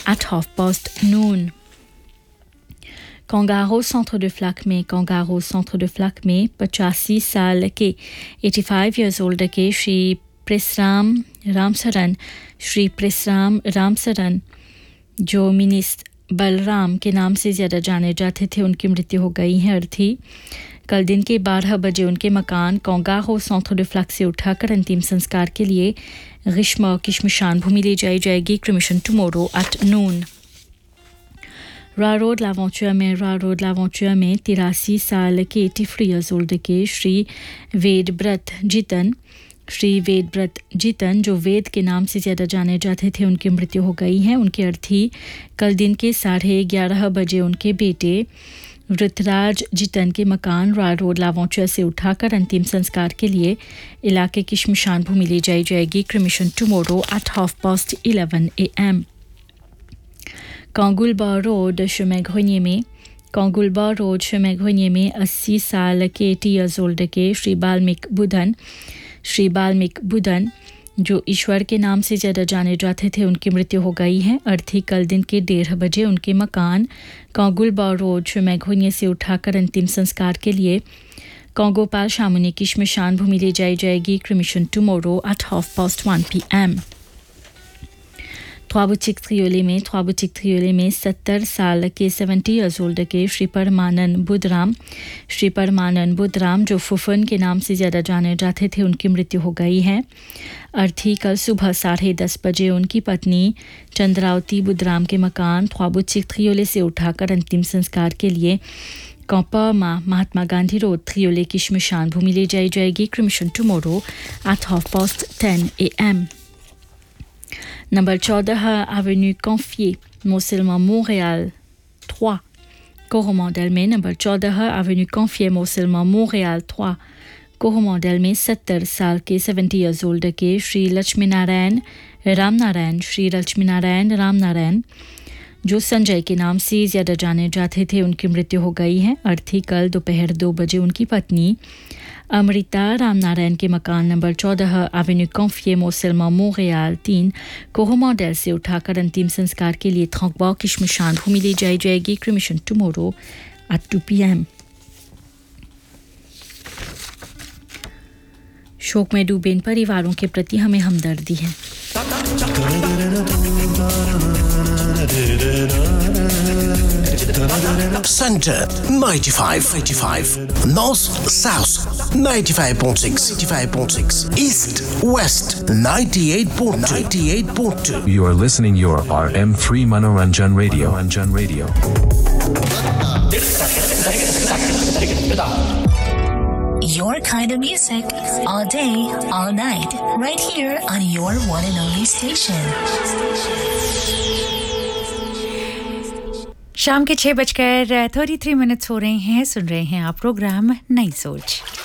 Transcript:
at noon. Kangaro Centre de Flac में 85 साल के 85 years old के श्री प्रेसराम रामसरन जो मिनिस्ट बलराम के नाम से ज़्यादा जाने जाते थे, उनकी मृत्यु हो गई है। अर्थी कल दिन के 12 बजे उनके मकान कांगारो सेंटर de Flac से उठाकर अंतिम संस्कार के लिए ग्रीष्मा की श्मशान भूमि ले जाई जाएगी। Cremation tomorrow at noon. रा रोड लावंचुआ में 83 साल के 83 years old के श्री वेदव्रत जितन जो वेद के नाम से ज़्यादा जाने जाते थे, उनकी मृत्यु हो गई है। उनकी अर्थी कल दिन के 11:30 बजे उनके बेटे ऋतराज जितन के मकान रा रोड लावंचुआ से उठाकर अंतिम संस्कार के लिए इलाके की श्मशान भूमि ले जाई जाएगी। Cremation tomorrow at 11:30 AM। कांगुलबा road शमेघोनिये में 80 साल के 80 years old के श्री बाल्मीक बुधन जो ईश्वर के नाम से ज़्यादा जाने जाते थे, उनकी मृत्यु हो गई है। अर्थी कल दिन के 1:30 बजे उनके मकान कांगुलबा रोड शमेघोनिये से उठाकर अंतिम संस्कार के लिए कांगोपाल शामुनी की श्मशान भूमि ले जाई जाएगी। Cremation tomorrow at 1:30 PM। trois boutiques Triolet में 70 साल के 70 years old के श्री परमानंद बुद्धराम जो फुफन के नाम से ज़्यादा जाने जाते थे, उनकी मृत्यु हो गई है। अर्थी कल सुबह 10:30 बजे उनकी पत्नी चंद्रावती बुद्धराम के मकान trois boutiques Triolet से उठाकर अंतिम संस्कार के लिए कांपा महात्मा गांधी रोड ट्रियोले की श्मशान भूमि ले जाई जाएगी। Cremation tomorrow at 10:30 AM। Number 14 avenue Confier, Mont-Saint-Laurent, Montréal 3, Coromandel-May. Number 14 avenue Confier, Mont-Saint-Laurent, Montréal 3, Coromandel-May 70 साल के 70 years old के श्री लक्ष्मीनारायण रामनारायण जो संजय के नाम से ज़्यादा जाने जाते थे, उनकी मृत्यु हो गई है। अर्थी कल दोपहर 2 बजे उनकी पत्नी अमृता रामनारायण के मकान नंबर 14 एवेन्यू कॉन्फिए मोसेलमा मोntréal 3 कोरोमंडेल से उठाकर अंतिम संस्कार के लिए थोंकबा की श्मशान भूमि ले जाई जाएगी। Cremation tomorrow at 2 PM। शोक में डूबे इन परिवारों के प्रति हमें हमदर्दी है। Center 95, North South 95.6, East West 98.2. You are listening your RM3 Manoranjan Radio. Your kind of music all day, all night, right here on your one and only station. शाम के 6:33 हो रहे हैं। सुन रहे हैं आप प्रोग्राम नई सोच।